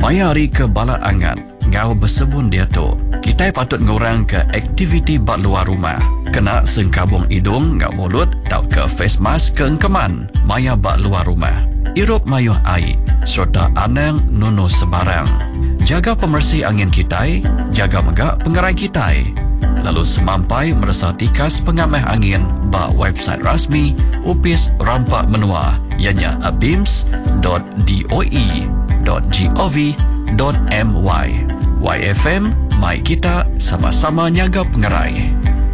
Mayari ke bala angan, ngau bersebun dia tu. Kita patut ngurang ke aktiviti bak luar rumah. Kena sengkabung hidung ngau mulut, tau ke face mask ke engkeman. Maya bak luar rumah. Irup mayuh air, serta anang nunu sebarang. Jaga pemersih angin kita, jaga megak pengerai kita. Lalu semampai merasa tikas pengamah angin bak website rasmi Upis Rampak Menua, ianya abims.doe.gov.my. YFM, mai kita sama-sama nyaga pengerai.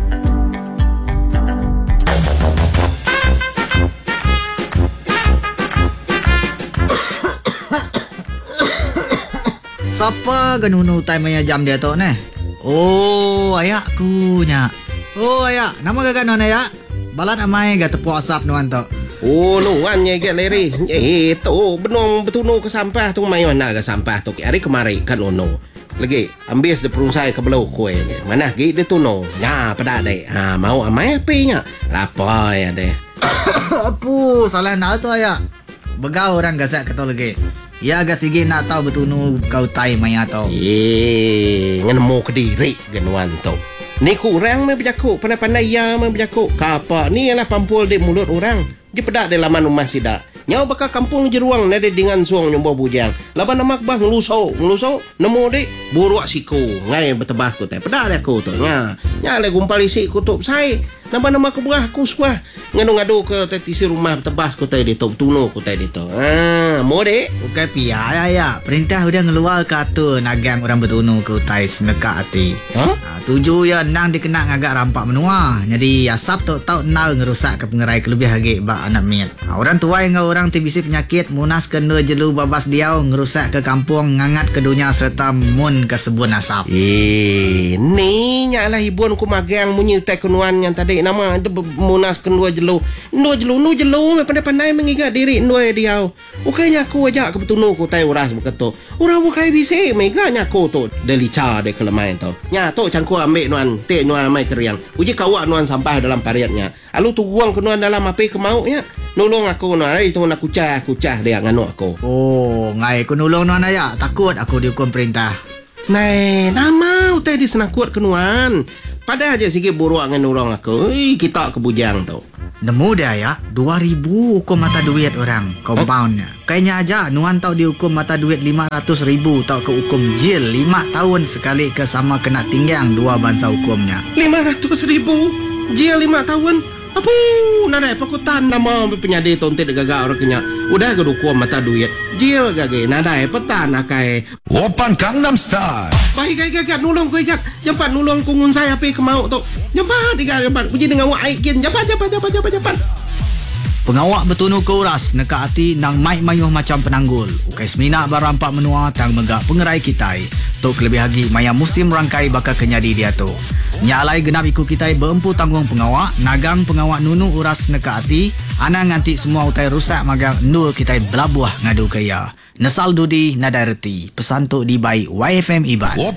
Siapa genunu time maya jam dia tu ne? Oh, ayakku nya. Oh, ayak, nama gak non ayak? Balat amai gak tepuk asap nuan tu. Oh, nuan nya gak leri. Tu benong betunu ke sampah tu mai mana ke sampah tu. Hari kemari kan ono. Lagi ambil de perungsai ke belau kue ni. Mana gi de tuno. Nya pada dek. Ha mau amai api nya. Lapar ya deh. Apu, salah nak tu ayak. Begau orang gasak kata lagi. Ya agak sige nak tahu betunu kau tai maya tau. Ngenemu ke diri genuan tu. Ni kurang me berjaku, pandai-pandai ya me berjaku. Kapa ni ialah pampul di mulut orang. Di pedak di laman rumah sidak. Nyau bakal kampung jeruang nade dengan suang nyombo bujang. Laban namak bah ngeluso, nemu di buruak siku. Ngai betebah ku teh. Pedak aku tu. Nya le gumpal isi kutub sai. Nama-nama ke berah aku suah. Ngadu-ngadu ke tetisi rumah tebas ku tadi tu. Tunu ku tadi tu. Mau dek? Bukan pia ya. Perintah udah ngeluar kata nagang orang bertunu ke utai seneka hati. Tuju ya nang dikena ngagak rampak menua. Jadi asap tu tau nal ngerusak ke pengerai kelebih hagi bak anak miat. Orang tua yang orang tibisi penyakit munas kena jelu babas diau ngerusak ke kampung ngangat ke dunia serta mun ke sebun asap. Ni nyalah hibuan ku magang munyi utai kenuan yang tadi nama itu munas kedua jelu pandai-pandai mengingat diri dua diau. Ukainya aku ajak ke betunu ku tai uras beketu. Urang bukai bisi meganya aku tu delica de kelemain tu. Nya tu cangku ambil nuan te nuan mai keriang. Uji kawak nuan sampah dalam pariatnya. Alu tu buang ke nuan dalam api ke mau nya. Nolong aku nuan itu nak kucah dia nganu aku. Oh, ngai ku nolong nuan aya. Takut aku dihukum perintah. Nai, nama utai di senakut ke nuan. Pada aja sikit buruak dengan orang aku. Kita ke bujang tu. Nemu dia ya, 2,000 hukum mata duit orang, compoundnya. Kayaknya aja, nuan tau dihukum mata duit 500,000 tau ke hukum jil 5 tahun sekali ke sama kena tinggang 2 bangsa hukumnya. 500,000? Jil 5 tahun? Apa? Nadai pakutan nama penyadi tonte de gaga orang kenya. Udah ke hukum mata duit. Jil gage nadai petan akai. Open Gangnam Style. Baik gak nulung ku ikat. Jampan nulung ku ngun saya api ke mau tu. Jampan uji dengan wak aikin. Jampan. Pengawak betunu ke uras neka hati nang mai mayuh macam penanggul. Ukai semina barampak menua tang megak pengerai kitai. Tok lebih lagi maya musim rangkai bakal kenyadi dia tu. Nyalai genap ikut kita berempu tanggung pengawak, nagang pengawak nunu uras neka hati, ana nganti semua utai rusak magang nul kita belabuah ngadu kaya. Nesal dudi nadai reti, pesan tu di by YFM Iban.